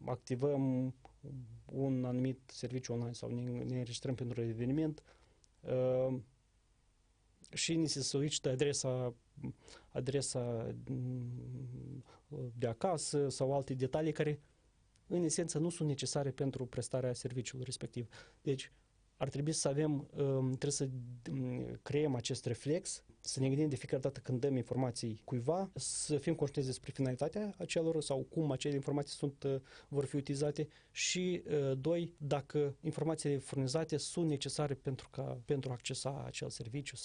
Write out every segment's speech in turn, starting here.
activăm un anumit serviciu online sau ne înregistrăm pentru un eveniment și ni se solicită adresa de acasă sau alte detalii care în esență nu sunt necesare pentru prestarea serviciului respectiv. Deci ar trebui să trebuie să creăm acest reflex, să ne gândim de fiecare dată când dăm informații cuiva, să fim conștienți despre finalitatea acelor sau cum acele informații vor fi utilizate și, doi, dacă informațiile furnizate sunt necesare pentru a accesa acel serviciu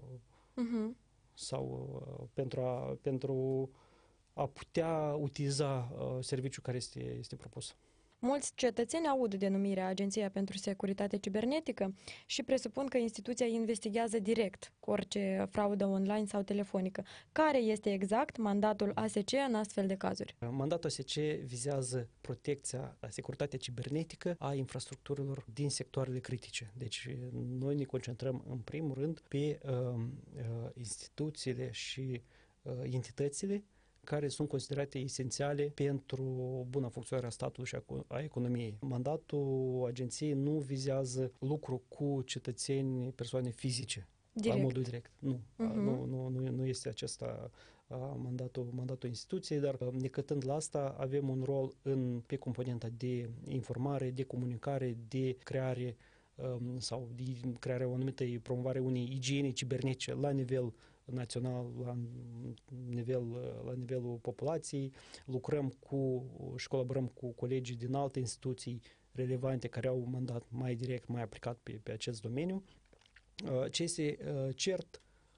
sau pentru a putea utiliza serviciul care este propus. Mulți cetățeni aud denumirea Agenția pentru Securitate Cibernetică și presupun că instituția investigează direct cu orice fraudă online sau telefonică. Care este exact mandatul ASC în astfel de cazuri? Mandatul ASC vizează protecția, securitatea cibernetică a infrastructurilor din sectoarele critice. Deci noi ne concentrăm în primul rând pe instituțiile și entitățile care sunt considerate esențiale pentru buna funcționare a statului și a economiei. Mandatul agenției nu vizează lucru cu cetățeni, persoane fizice. Direct. La modul direct. Nu este acesta mandatul instituției, dar necătând la asta avem un rol pe componenta de informare, de comunicare, de creare sau de crearea o anumită promovare unei igiene cibernetice la nivel național, la nivelul populației. Lucrăm și colaborăm cu colegii din alte instituții relevante care au un mandat mai direct, mai aplicat pe acest domeniu. Ce este cert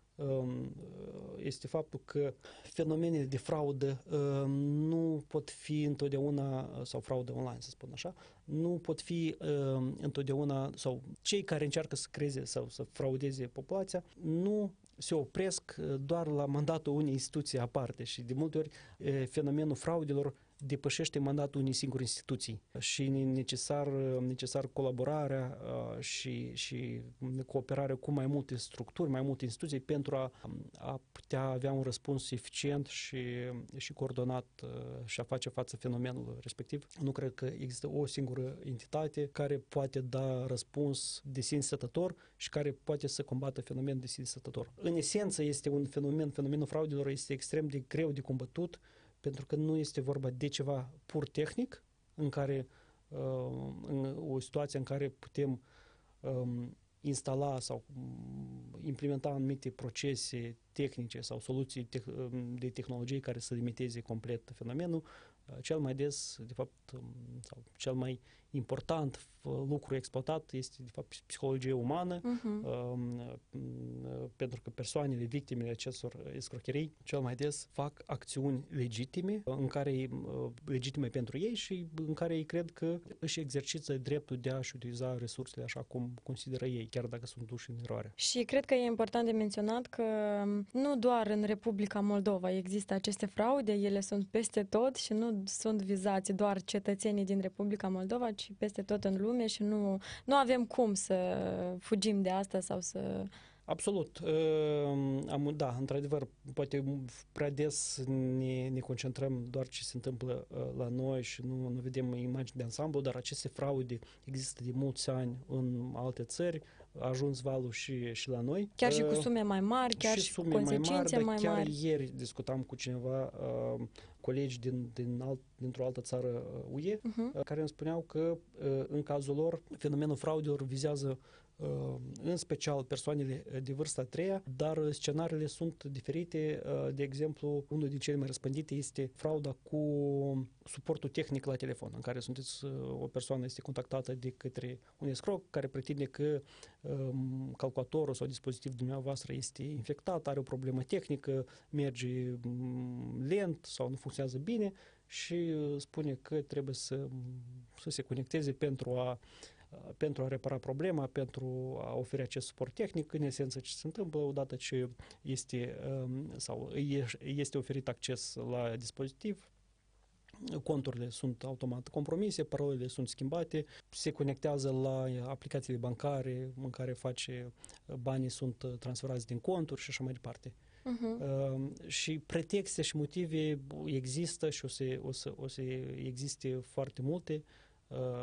este faptul că fenomenele de fraudă nu pot fi întotdeauna, sau fraudă online, să spun așa, nu pot fi întotdeauna, sau cei care încearcă să creeze sau să fraudeze populația, nu se opresc doar la mandatul unei instituții aparte și de multe ori fenomenul fraudelor depășește mandatul unei singure instituții și e necesar colaborarea și cooperarea cu mai multe structuri, mai multe instituții pentru a putea avea un răspuns eficient și coordonat și a face față fenomenului respectiv. Nu cred că există o singură entitate care poate da răspuns de sine stătător și care poate să combată fenomenul de sine stătător. În esență este un fenomenul fraudelor este extrem de greu de combătut, pentru că nu este vorba de ceva pur tehnic, în o situație în care putem instala sau implementa anumite procese tehnice sau soluții de tehnologie care să limiteze complet fenomenul. Cel mai des, de fapt, sau cel mai important lucru exploatat este, de fapt, psihologia umană, pentru că persoanele, victimele acestor escrocherii, cel mai des fac acțiuni legitime, legitime pentru ei și în care ei cred că își exercită dreptul de a-și utiliza resursele așa cum consideră ei, chiar dacă sunt duși în eroare. Și cred că e important de menționat că nu doar în Republica Moldova există aceste fraude, ele sunt peste tot și nu sunt vizați doar cetățenii din Republica Moldova, ci peste tot în lume și nu avem cum să fugim de asta sau să... Absolut. Da, într-adevăr, poate prea des ne concentrăm doar ce se întâmplă la noi și nu vedem imagini de ansamblu, dar aceste fraude există de mulți ani în alte țări, a ajuns valul și la noi. Chiar și cu sume mai mari, chiar și cu consecințe mai mari. Chiar ieri discutam cu cineva, colegi dintr-o altă țară UE, care îmi spuneau că în cazul lor fenomenul fraudelor vizează în special persoanele de vârsta a treia, dar scenariile sunt diferite. De exemplu, unul din cele mai răspândite este frauda cu suportul tehnic la telefon, în care o persoană este contactată de către un escroc care pretinde că calculatorul sau dispozitivul dumneavoastră este infectat, are o problemă tehnică, merge lent sau nu funcționează bine și spune că trebuie să se conecteze pentru a repara problema, pentru a oferi acest suport tehnic. În esență, ce se întâmplă odată ce este oferit acces la dispozitiv, conturile sunt automat compromise, parolele sunt schimbate, se conectează la aplicațiile bancare în care banii sunt transferați din conturi și așa mai departe. Și pretexte și motive există și o să existe foarte multe.